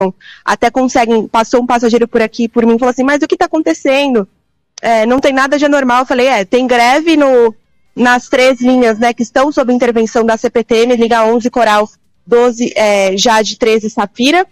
até conseguem, passou um passageiro por aqui, por mim, e falou assim, mas o que está acontecendo? Não tem nada de anormal. Eu falei, tem greve nas 3 linhas, né, que estão sob intervenção da CPTM, linha 11 Coral, 12 Jade, 13 Safira,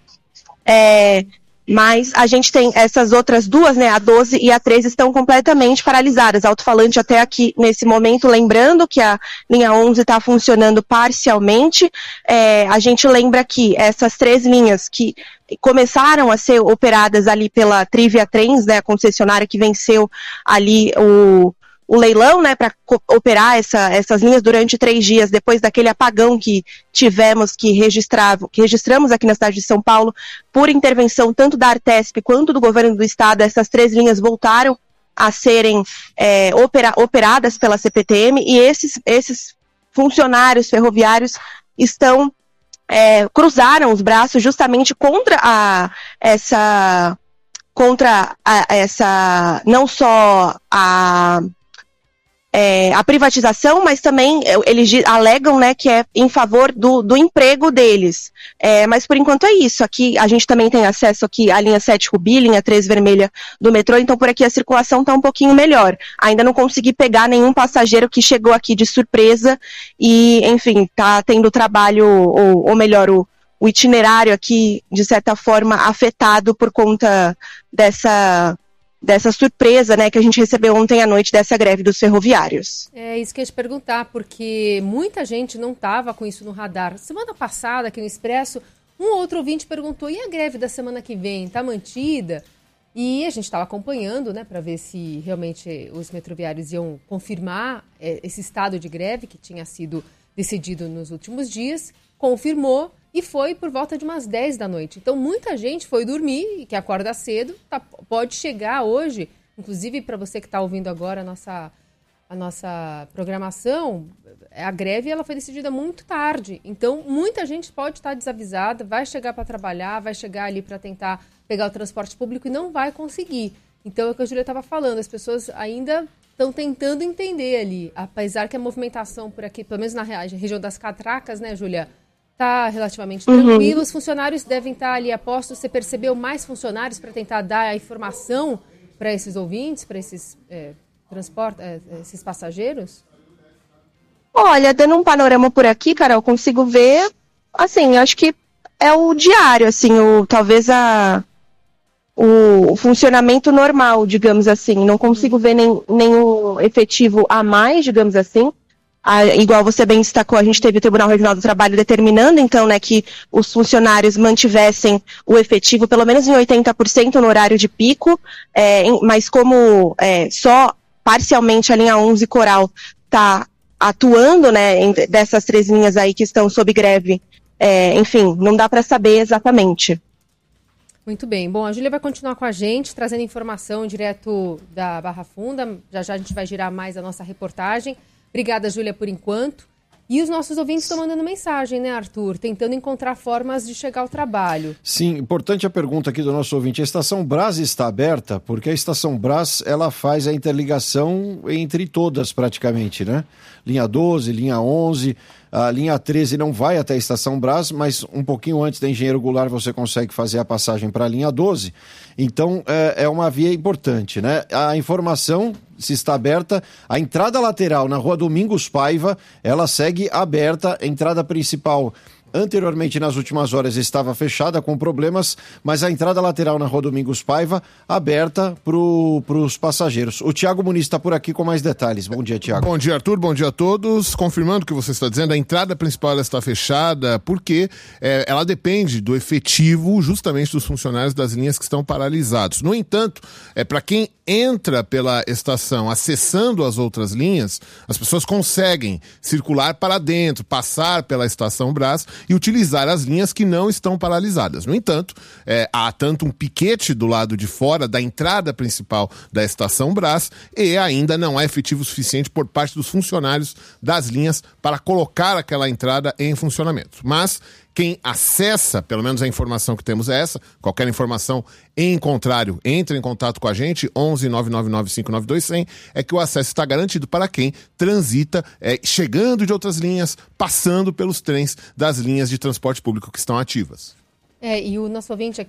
mas a gente tem essas outras 2, né, a 12 e a 13 estão completamente paralisadas, alto-falante até aqui nesse momento, lembrando que a linha 11 está funcionando parcialmente. A gente lembra que essas 3 linhas que começaram a ser operadas ali pela Trivia Trens, né, a concessionária que venceu ali o leilão, né, para operar essas linhas durante 3 dias, depois daquele apagão que tivemos, que registramos aqui na cidade de São Paulo, por intervenção tanto da Artesp quanto do governo do estado. Essas 3 linhas voltaram a serem operadas pela CPTM, e esses funcionários ferroviários cruzaram os braços justamente contra não só a privatização, mas também eles alegam, né, que é em favor do emprego deles. Mas por enquanto é isso. Aqui a gente também tem acesso aqui à linha 7 Rubi, linha 3 vermelha do metrô, então por aqui a circulação está um pouquinho melhor. Ainda não consegui pegar nenhum passageiro que chegou aqui de surpresa e, enfim, está tendo trabalho, ou melhor, o itinerário aqui, de certa forma, afetado por conta dessa surpresa, né, que a gente recebeu ontem à noite dessa greve dos ferroviários. É isso que eu ia te perguntar, porque muita gente não estava com isso no radar. Semana passada, aqui no Expresso, um outro ouvinte perguntou, e a greve da semana que vem, está mantida? E a gente estava acompanhando, né, para ver se realmente os metroviários iam confirmar esse estado de greve que tinha sido decidido nos últimos dias, confirmou, e foi por volta de umas 10 da noite. Então, muita gente foi dormir, que acorda cedo, pode chegar hoje, inclusive para você que está ouvindo agora a nossa programação, a greve ela foi decidida muito tarde. Então, muita gente pode estar desavisada, vai chegar para trabalhar, vai chegar ali para tentar pegar o transporte público e não vai conseguir. Então, é o que a Júlia estava falando, as pessoas ainda estão tentando entender ali, apesar que a movimentação por aqui, pelo menos na região das Catracas, né, Júlia, está relativamente tranquilo. Os funcionários devem estar ali a postos. Você percebeu mais funcionários para tentar dar a informação para esses ouvintes, para esses esses passageiros? Olha, dando um panorama por aqui, Carol, consigo ver, assim, acho que é o diário, assim, talvez o funcionamento normal, digamos assim. Não consigo ver nenhum efetivo a mais, digamos assim. Igual você bem destacou, a gente teve o Tribunal Regional do Trabalho determinando, então, né, que os funcionários mantivessem o efetivo pelo menos em 80% no horário de pico, mas como só parcialmente a linha 11 Coral está atuando, né, dessas 3 linhas aí que estão sob greve, enfim, não dá para saber exatamente. Muito bem. Bom, a Júlia vai continuar com a gente, trazendo informação direto da Barra Funda. Já já a gente vai girar mais a nossa reportagem. Obrigada, Júlia, por enquanto. E os nossos ouvintes estão mandando mensagem, né, Arthur? Tentando encontrar formas de chegar ao trabalho. Sim, importante a pergunta aqui do nosso ouvinte. A Estação Brás está aberta? Porque a Estação Brás, ela faz a interligação entre todas, praticamente, né? Linha 12, linha 11, a linha 13 não vai até a Estação Brás, mas um pouquinho antes da Engenheiro Goulart você consegue fazer a passagem para a linha 12. Então, é uma via importante, né? A informação, se está aberta, a entrada lateral na Rua Domingos Paiva, ela segue aberta, a entrada principal anteriormente nas últimas horas estava fechada com problemas, mas a entrada lateral na Rua Domingos Paiva aberta para os passageiros. O Tiago Muniz está por aqui com mais detalhes. Bom dia, Tiago. Bom dia, Arthur. Bom dia a todos. Confirmando o que você está dizendo, a entrada principal ela está fechada porque ela depende do efetivo justamente dos funcionários das linhas que estão paralisados. No entanto, para quem entra pela estação acessando as outras linhas, as pessoas conseguem circular para dentro, passar pela Estação Brás e utilizar as linhas que não estão paralisadas. No entanto, há tanto um piquete do lado de fora da entrada principal da Estação Brás e ainda não há efetivo suficiente por parte dos funcionários das linhas para colocar aquela entrada em funcionamento. Mas quem acessa, pelo menos a informação que temos é essa, qualquer informação em contrário, entre em contato com a gente, 11 999 592 100, é que o acesso está garantido para quem transita, chegando de outras linhas, passando pelos trens das linhas de transporte público que estão ativas. E o nosso ouvinte aqui